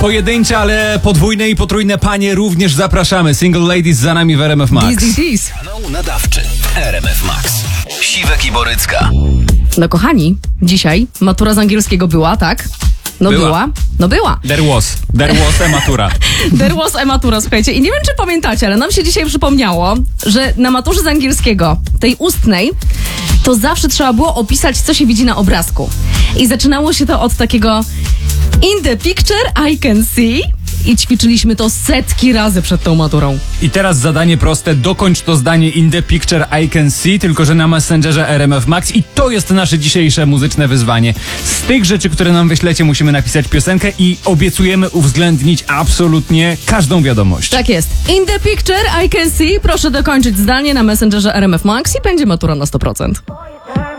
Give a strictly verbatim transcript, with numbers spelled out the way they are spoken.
Pojedyncze, ale podwójne i potrójne panie również zapraszamy. Single Ladies za nami w R M F Max. Dis, dis, dis. Kanał nadawczy R M F Max. Siwek i Borycka. No kochani, dzisiaj matura z angielskiego była, tak? No była. była. No była. There was. There was e-matura. There was e-matura, słuchajcie. I nie wiem, czy pamiętacie, ale nam się dzisiaj przypomniało, że na maturze z angielskiego, tej ustnej, to zawsze trzeba było opisać, co się widzi na obrazku. I zaczynało się to od takiego in the picture I can see i ćwiczyliśmy to setki razy przed tą maturą. I teraz zadanie proste, dokończ to zdanie in the picture I can see, tylko że na Messengerze R M F Max i to jest nasze dzisiejsze muzyczne wyzwanie. Z tych rzeczy, które nam wyślecie, musimy napisać piosenkę i obiecujemy uwzględnić absolutnie każdą wiadomość. Tak jest. In the picture I can see, proszę dokończyć zdanie na Messengerze R M F Max i będzie matura na sto procent.